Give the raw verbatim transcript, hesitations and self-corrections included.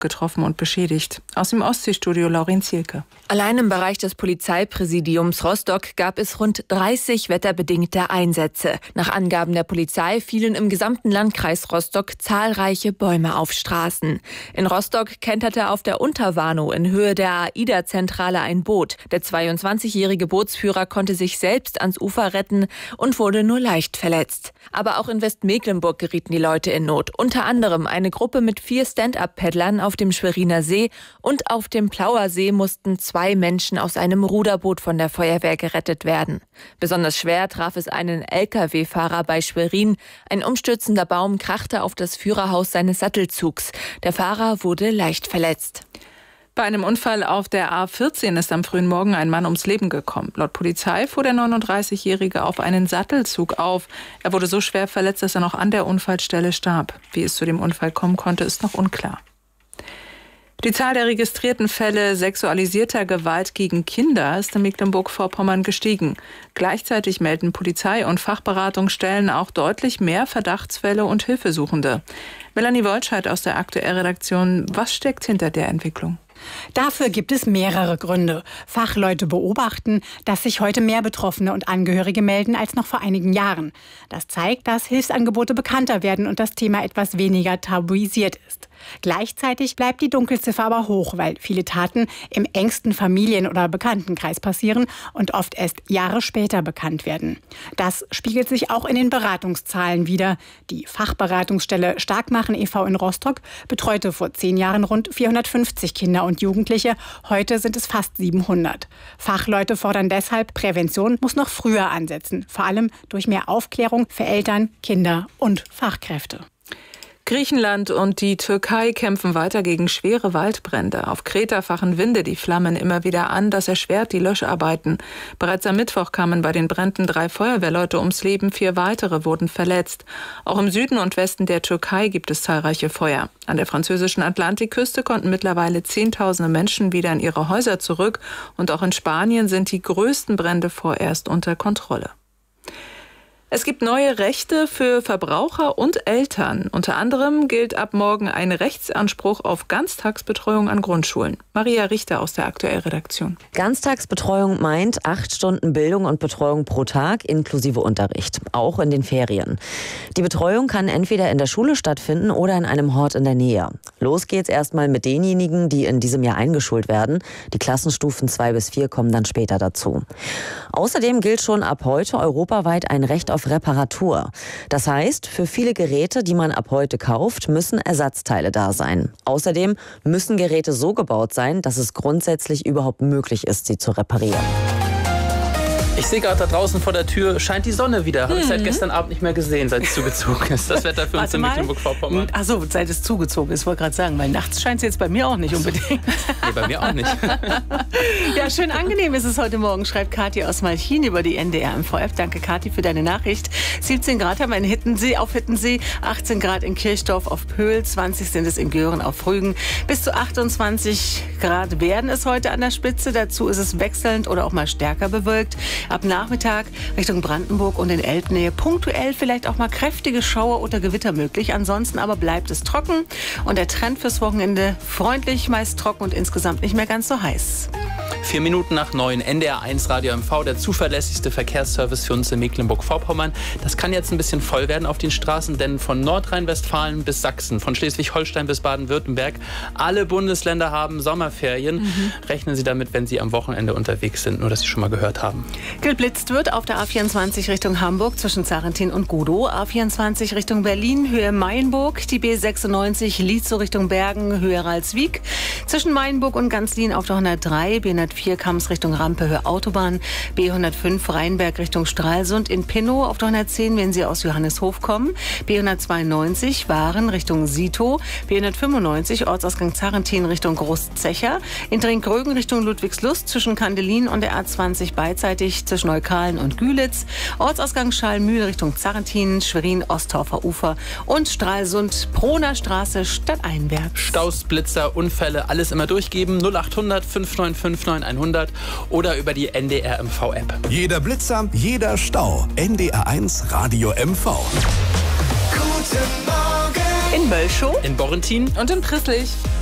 getroffen und beschädigt. Aus dem Ostseestudio Laurin Zielke. Allein im Bereich des Polizeipräsidiums Rostock gab es rund dreißig wetterbedingte Einsätze. Nach Angaben der Polizei fielen im gesamten Landkreis Rostock zahlreiche Bäume auf Straßen. In Rostock kenterte auf der Unterwarnow in Höhe der AIDA-Zentrale ein Boot. Der zweiundzwanzigjährige Bootsführer konnte sich selbst ans Ufer retten und wurde nur leicht verletzt. Aber auch in Westmecklenburg gerieten die Leute in Not. Unter anderem eine Gruppe mit vier Stand-up-Paddlern auf dem Schweriner See und auf dem Plauer See mussten zwei Menschen aus einem Ruderboot von der Feuerwehr gerettet werden. Besonders schwer traf es einen L K W-Fahrer bei Schwerin. Ein umstürzender Baum krachte auf das Führerhaus seines Sattelzugs. Der Fahrer wurde leicht verletzt. Bei einem Unfall auf der A vierzehn ist am frühen Morgen ein Mann ums Leben gekommen. Laut Polizei fuhr der neununddreißigjährige auf einen Sattelzug auf. Er wurde so schwer verletzt, dass er noch an der Unfallstelle starb. Wie es zu dem Unfall kommen konnte, ist noch unklar. Die Zahl der registrierten Fälle sexualisierter Gewalt gegen Kinder ist in Mecklenburg-Vorpommern gestiegen. Gleichzeitig melden Polizei- und Fachberatungsstellen auch deutlich mehr Verdachtsfälle und Hilfesuchende. Melanie Wolscheid aus der Aktuell-Redaktion. Was steckt hinter der Entwicklung? Dafür gibt es mehrere Gründe. Fachleute beobachten, dass sich heute mehr Betroffene und Angehörige melden als noch vor einigen Jahren. Das zeigt, dass Hilfsangebote bekannter werden und das Thema etwas weniger tabuisiert ist. Gleichzeitig bleibt die Dunkelziffer aber hoch, weil viele Taten im engsten Familien- oder Bekanntenkreis passieren und oft erst Jahre später bekannt werden. Das spiegelt sich auch in den Beratungszahlen wider. Die Fachberatungsstelle Starkmachen e V in Rostock betreute vor zehn Jahren rund vierhundertfünfzig Kinder und Jugendliche. Heute sind es fast siebenhundert. Fachleute fordern deshalb, Prävention muss noch früher ansetzen, vor allem durch mehr Aufklärung für Eltern, Kinder und Fachkräfte. Griechenland und die Türkei kämpfen weiter gegen schwere Waldbrände. Auf Kreta fachen Winde die Flammen immer wieder an. Das erschwert die Löscharbeiten. Bereits am Mittwoch kamen bei den Bränden drei Feuerwehrleute ums Leben. Vier weitere wurden verletzt. Auch im Süden und Westen der Türkei gibt es zahlreiche Feuer. An der französischen Atlantikküste konnten mittlerweile Zehntausende Menschen wieder in ihre Häuser zurück. Und auch in Spanien sind die größten Brände vorerst unter Kontrolle. Es gibt neue Rechte für Verbraucher und Eltern. Unter anderem gilt ab morgen ein Rechtsanspruch auf Ganztagsbetreuung an Grundschulen. Maria Richter aus der Aktuell-Redaktion. Ganztagsbetreuung meint acht Stunden Bildung und Betreuung pro Tag inklusive Unterricht, auch in den Ferien. Die Betreuung kann entweder in der Schule stattfinden oder in einem Hort in der Nähe. Los geht's erstmal mit denjenigen, die in diesem Jahr eingeschult werden. Die Klassenstufen zwei bis vier kommen dann später dazu. Außerdem gilt schon ab heute europaweit ein Recht auf Reparatur. Das heißt, für viele Geräte, die man ab heute kauft, müssen Ersatzteile da sein. Außerdem müssen Geräte so gebaut sein, dass es grundsätzlich überhaupt möglich ist, sie zu reparieren. Ich sehe gerade da draußen vor der Tür, scheint die Sonne wieder. Habe Mhm. ich seit gestern Abend nicht mehr gesehen, seit es zugezogen ist. Das Wetter für uns in Mecklenburg-Vorpommern. Achso, seit es zugezogen ist, wollte gerade sagen, weil nachts scheint es jetzt bei mir auch nicht unbedingt. Nee, bei mir auch nicht. Ja, schön angenehm ist es heute Morgen, schreibt Kathi aus Malchin über die N D R M V-App. Danke, Kathi, für deine Nachricht. siebzehn Grad haben wir in Hittensee, auf Hittensee, achtzehn Grad in Kirchdorf auf Pöhl, zwanzig sind es in Göhren auf Rügen. Bis zu achtundzwanzig Grad werden es heute an der Spitze. Dazu ist es wechselnd oder auch mal stärker bewölkt. Ab Nachmittag Richtung Brandenburg und in Elbnähe punktuell vielleicht auch mal kräftige Schauer oder Gewitter möglich. Ansonsten aber bleibt es trocken und der Trend fürs Wochenende freundlich, meist trocken und insgesamt nicht mehr ganz so heiß. Vier Minuten nach neun, N D R eins Radio M V, der zuverlässigste Verkehrsservice für uns in Mecklenburg-Vorpommern. Das kann jetzt ein bisschen voll werden auf den Straßen, denn von Nordrhein-Westfalen bis Sachsen, von Schleswig-Holstein bis Baden-Württemberg, alle Bundesländer haben Sommerferien. Mhm. Rechnen Sie damit, wenn Sie am Wochenende unterwegs sind, nur dass Sie schon mal gehört haben. Geblitzt wird auf der A vierundzwanzig Richtung Hamburg zwischen Zarentin und Gudow, A vierundzwanzig Richtung Berlin, Höhe Mayenburg, die B sechsundneunzig Lietzow Richtung Bergen, Höhe Ralswiek, zwischen Mayenburg und Ganzlin auf der hundertdrei, B hundertvier Kams Richtung Rampe, Höhe Autobahn, B hundertfünf Rheinberg Richtung Stralsund, in Pinnow auf der hundertzehn, wenn Sie aus Johanneshof kommen, B hundertzweiundneunzig Waren Richtung Sito, B hundertfünfundneunzig Ortsausgang Zarentin Richtung Großzecher, in Drinkrögen Richtung Ludwigslust zwischen Kandelin und der A zwanzig beidseitig zwischen Neukalen und Gülitz, Ortsausgang Schalmühl Richtung Zarentin, Schwerin, Osttorfer Ufer und Stralsund, Proner Straße stadteinwärts. Staus, Blitzer, Unfälle, alles immer durchgeben. null achthundert fünf neun fünf neun hundert oder über die N D R M V-App. Jeder Blitzer, jeder Stau. N D R eins Radio M V. In Mölschow, in Borrentin und in Prisslich.